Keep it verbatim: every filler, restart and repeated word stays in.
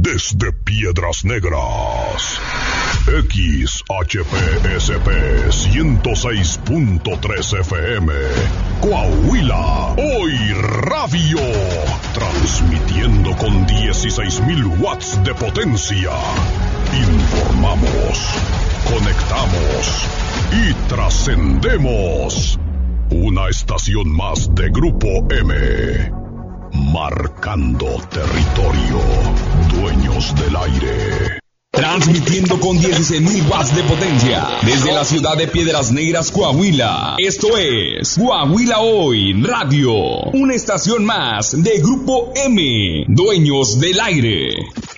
desde Piedras Negras. X H P S P ciento seis punto tres F M, Coahuila, Hoy Radio, transmitiendo con dieciséis mil watts de potencia. Informamos, conectamos y trascendemos. Una estación más de Grupo M, marcando territorio, dueños del aire. Transmitiendo con dieciséis mil watts de potencia desde la ciudad de Piedras Negras, Coahuila. Esto es Coahuila Hoy Radio, una estación más de Grupo M, dueños del aire.